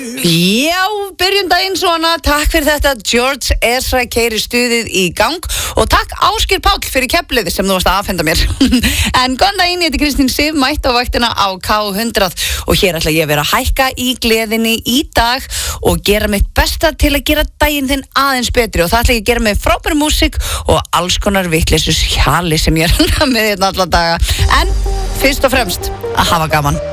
Já, byrjum daginn svona. Takk fyrir þetta, George Ezra keyrir stuðið í gang. Og takk Ásgeir Páll fyrir keflið sem þú varst að afhenda mér. En góðan daginn, ég heiti Kristín Sif, mætt á vaktina á K100. Og hér ætla ég að vera að hækka í gleðinni í dag og gera mitt besta til að gera daginn þinn aðeins betri. Og það ætla ég að gera með frábæri músík og alls konar vitleysus hjali sem ég er með hérna alla daga. En fyrst og fremst að hafa gaman.